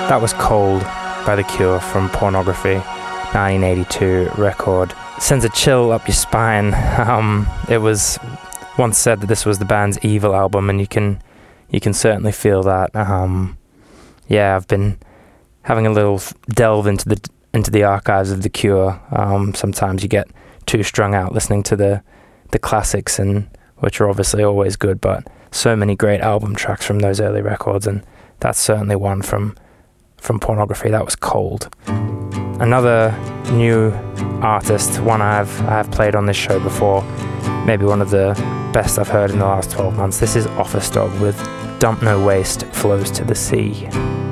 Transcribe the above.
That was Cold by The Cure from Pornography, 1982 record. Sends a chill up your spine. It was once said that this was the band's evil album, and you can certainly feel that. I've been having a little delve into the archives of The Cure. Sometimes you get too strung out listening to the classics, and which are obviously always good, but so many great album tracks from those early records, and that's certainly one from Pornography. That was Cold. Another new artist, one I've played on this show before, maybe one of the best I've heard in the last 12 months. This is Office Dog with Dump No Waste Flows to the Sea.